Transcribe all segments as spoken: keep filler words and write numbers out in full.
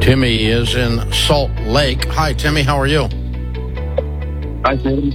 Timmy is in Salt Lake. Hi, Timmy. How are you? Hi, Timmy.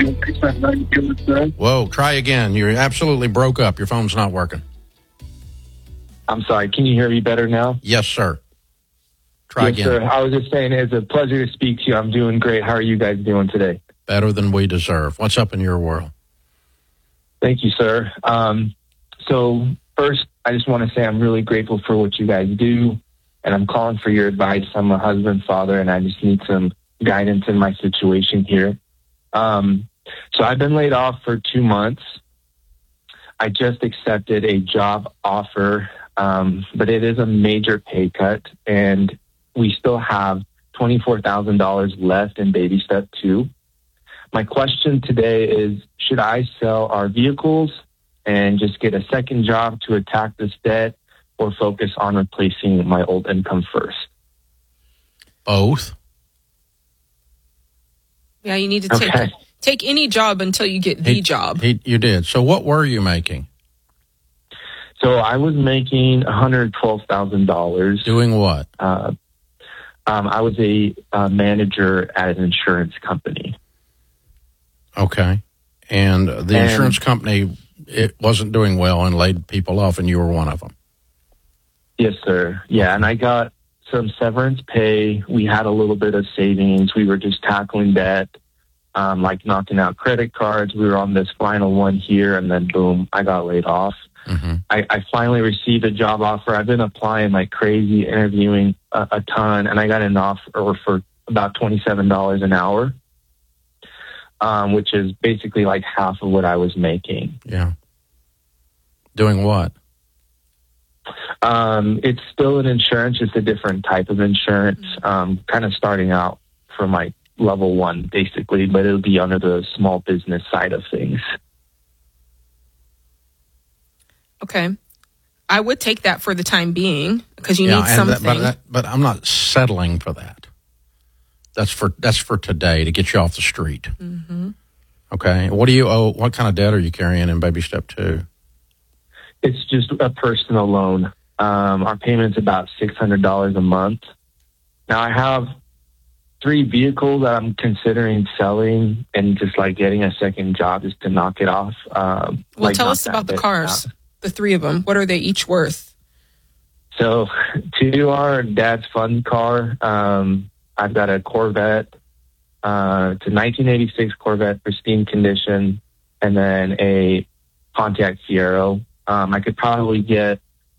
Whoa, try again. You absolutely broke up. Your phone's not working. I'm sorry. Can you hear me better now? Yes, sir. Try yes, again. Sir. I was just saying it's a pleasure to speak to you. I'm doing great. How are you guys doing today? Better than we deserve. What's up in your world? Thank you, sir. Um, so first, I just want to say I'm really grateful for what you guys do, and I'm calling for your advice. I'm a husband, father, and I just need some guidance in my situation here. Um, so I've been laid off for two months. I just accepted a job offer, um, but it is a major pay cut, and we still have twenty-four thousand dollars left in baby step two. My question today is, should I sell our vehicles and just get a second job to attack this debt, or focus on replacing my old income first? Both. Yeah, you need to take Okay. take any job until you get the He- job. He, you did. So what were you making? So I was making one hundred twelve thousand dollars. Doing what? Uh, um, I was a uh, manager at an insurance company. Okay. And the And- insurance company, it wasn't doing well and laid people off, and you were one of them. Yes, sir. Yeah, and I got some severance pay. We had a little bit of savings. We were just tackling debt, um, like knocking out credit cards. We were on this final one here, and then boom, I got laid off. Mm-hmm. I, I finally received a job offer. I've been applying like crazy, interviewing a, a ton, and I got an offer for about twenty-seven dollars an hour, um, which is basically like half of what I was making. Yeah. Doing what? Um, it's still an insurance, just a different type of insurance, um, kind of starting out from like level one, basically, but it'll be under the small business side of things. Okay. I would take that for the time being because you yeah, need and something. that, but, that, but I'm not settling for that. That's for that's for today to get you off the street. Mm-hmm. Okay. What do you owe? What kind of debt are you carrying in baby step two? It's just a personal loan. Um, our payment's about six hundred dollars a month. Now I have three vehicles that I'm considering selling and just like getting a second job just to knock it off. Um, well, like tell knock us that about the bit cars, out. the three of them. What are they each worth? So to our dad's fun car, um, I've got a Corvette. Uh, it's a nineteen eighty-six Corvette, pristine condition, and then a Pontiac Fiero. Um, I could probably get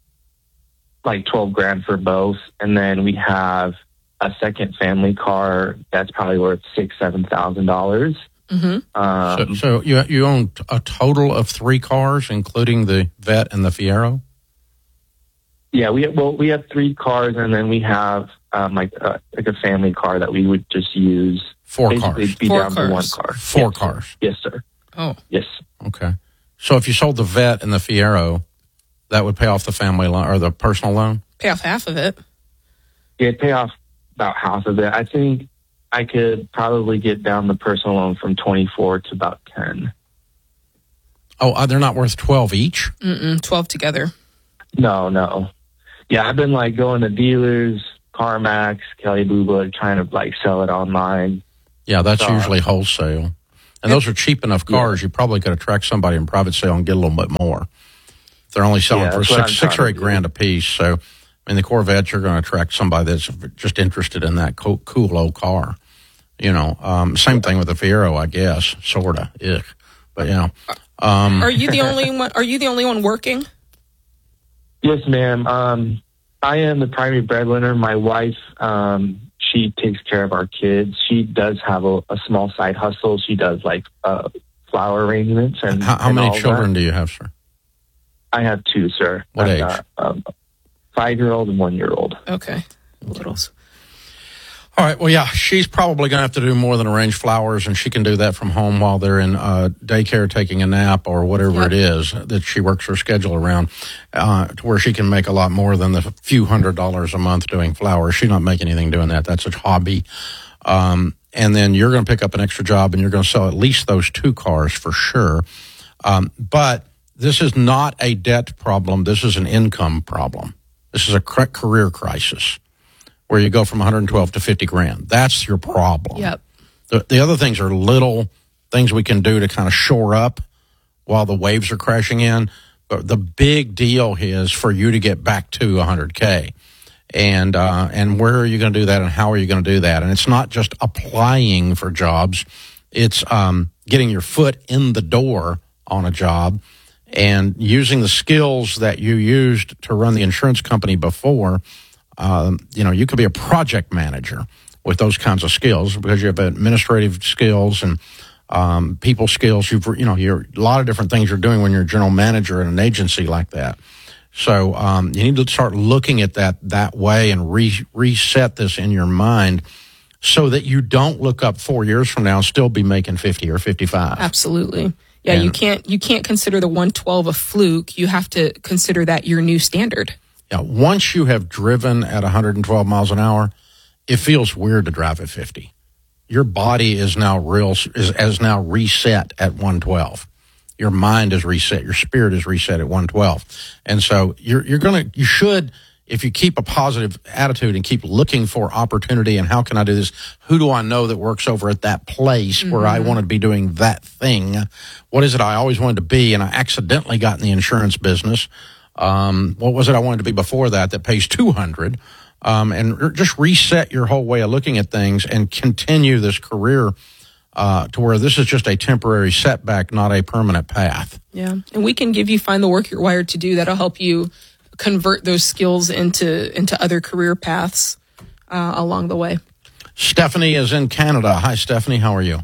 like twelve grand for both. And then we have a second family car that's probably worth six, seven thousand dollars. Mm-hmm. Um, So, so you you own a total of three cars, including the Vet and the Fiero? yeah, we have, well, we have three cars, and then we have um, like uh, like a family car that we would just use. Four basically cars. Be Four down to one cars. car. Four Yes, cars. Sir. Yes, sir. Oh, Yes. Okay. So if you sold the Vet and the Fiero, that would pay off the family loan or the personal loan? pay off half of it. Yeah, pay off about half of it. I think I could probably get down the personal loan from twenty-four to about ten. Oh, uh, they're not worth twelve each? Mm-mm, twelve together. No, no. Yeah, I've been like going to dealers, CarMax, Kelly Blue Book, trying to like sell it online. Yeah, that's Uh, usually wholesale. And those are cheap enough cars, you probably could attract somebody in private sale and get a little bit more. They're only selling Yeah, for that's what I'm six, six or trying eight to grand do. a piece. So, I mean, the Corvettes, you're going to attract somebody that's just interested in that cool, cool old car. You know, um, same thing with the Fiero, I guess, sort of. Ick. But, you know. Um, Are you the only one? Are you the only one working? Yes, ma'am. Um, I am the primary breadwinner. My wife, um, she takes care of our kids. She does have a, a small side hustle. She does like uh, flower arrangements and how how and many all children that. do you have, sir? I have two, sir. What I've age? got, um, five-year-old and one-year-old. Okay, littles. All right. Well, yeah, she's probably going to have to do more than arrange flowers, and she can do that from home while they're in uh, daycare taking a nap or whatever Yep. it is that she works her schedule around, uh, to where she can make a lot more than the few hundred dollars a month doing flowers. She's not making anything doing that. That's a hobby. Um, and then you're going to pick up an extra job, and you're going to sell at least those two cars for sure. Um, but this is not a debt problem. This is an income problem. This is a career crisis, where you go from one hundred twelve to fifty grand. That's your problem. Yep. The, the other things are little things we can do to kind of shore up while the waves are crashing in. But the big deal is for you to get back to one hundred K. And, uh, and where are you going to do that, and how are you going to do that? And it's not just applying for jobs. It's um, getting your foot in the door on a job and using the skills that you used to run the insurance company before. Um, you know, you could be a project manager with those kinds of skills because you have administrative skills and um, people skills. You've, you know, you're a lot of different things you're doing when you're a general manager in an agency like that. So um, you need to start looking at that that way and re- reset this in your mind so that you don't look up four years from now and still be making fifty or fifty-five. Absolutely. Yeah, and, you can't you can't consider the one twelve a fluke. You have to consider that your new standard. Yeah, once you have driven at one hundred twelve miles an hour, it feels weird to drive at fifty. Your body is now real is, is now reset at one twelve. Your mind is reset. Your spirit is reset at one twelve. And so you're you're going to, you should, if you keep a positive attitude and keep looking for opportunity and how can I do this? Who do I know that works over at that place mm-hmm. where I want to be doing that thing? What is it I always wanted to be? And I accidentally got in the insurance business. Um, what was it I wanted to be before that that pays two hundred? Um, and just reset your whole way of looking at things and continue this career Uh, to where this is just a temporary setback, not a permanent path. Yeah. And we can give you Find the Work You're Wired to Do. That'll help you convert those skills into, into other career paths uh, along the way. Stephanie is in Canada. Hi, Stephanie. How are you?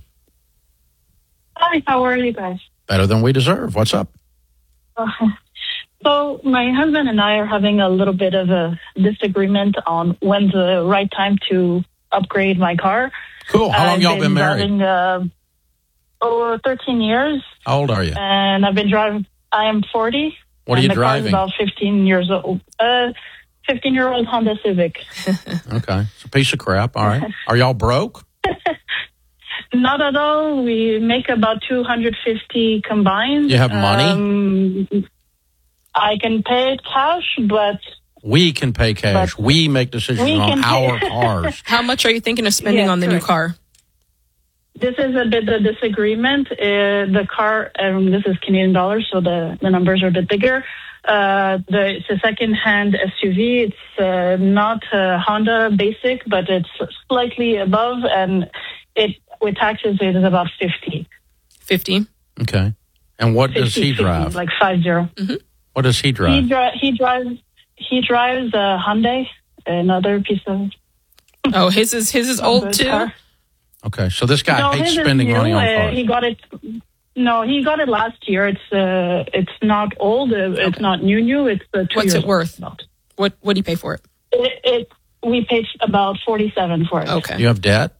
Hi, how are you guys? Better than we deserve. What's up? Uh, so my husband and I are having a little bit of a disagreement on when's the right time to upgrade my car. Cool. How long I've y'all been been married? Driving, uh, oh, thirteen years. How old are you? And I've been driving, I am forty. What are you and the driving? Car is about fifteen years old. Uh, fifteen-year-old Honda Civic. Okay. It's a piece of crap. All right. Are y'all broke? Not at all. We make about two hundred fifty combined. You have money? Um, I can pay it cash, but... We can pay cash. But we make decisions we on can our pay- cars. How much are you thinking of spending Yeah, on the new correct. car? This is a bit of disagreement. Uh, the car, um, this is Canadian dollars, so the, the numbers are a bit bigger. Uh, the, it's a second-hand S U V. It's uh, not a Honda Basic, but it's slightly above, and it with taxes it is about fifty. fifty. Okay. And what does fifty, he fifty, drive? like five zero. Mm-hmm. What does he He, drive? dri- he drives. He drives a Hyundai, another piece of. Oh, his is his is old too. car. Okay. So this guy No, hates his is spending new. money on Uh, cars. he got it. No, he got it last year. It's uh, it's not old. Uh, It's Okay. not new new. It's uh, two What's years it worth? About. What what do you pay for it? It, it we paid about forty seven for it. Okay. You have debt?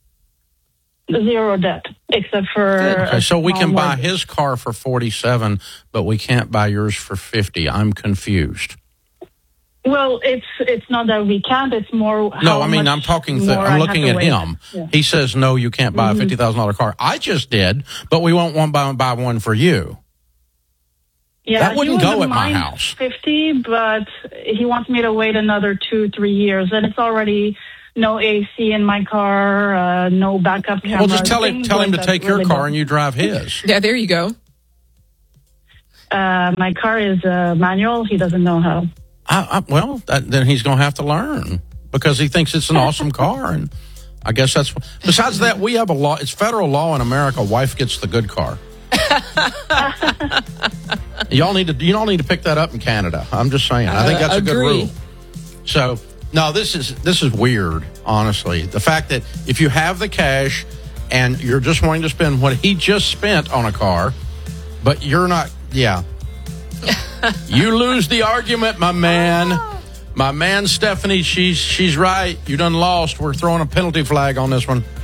Zero debt except for. Okay, a so we small can buy mortgage. his car for forty-seven, but we can't buy yours for fifty. I'm confused. Well, it's it's not that we can't. It's more. No, how I mean, much I'm talking, th- more I I'm have looking to at wait. him. Yeah. He says, no, you can't buy a fifty thousand dollars car. I just did, but we won't want buy, buy one for you. Yeah, That wouldn't he go wouldn't at my mind house. Fifty, but he wants me to wait another two, three years, and it's already no A C in my car, uh, no backup camera. Well, just tell him things tell him like to that take your really car don't- and you drive his. Yeah, there you go. Uh, my car is uh, manual. He doesn't know how. I, I, well, that, then he's going to have to learn because he thinks it's an awesome car, and I guess that's. Besides that, we have a law. It's federal law in America. Wife gets the good car. y'all need to. You all need to pick that up in Canada. I'm just saying. I think that's Uh, a good agree. rule. So no, this is this is weird. Honestly, the fact that if you have the cash and you're just wanting to spend what he just spent on a car, but you're not. Yeah. You lose the argument, my man. My man, Stephanie, she's she's right. You done lost. We're throwing a penalty flag on this one.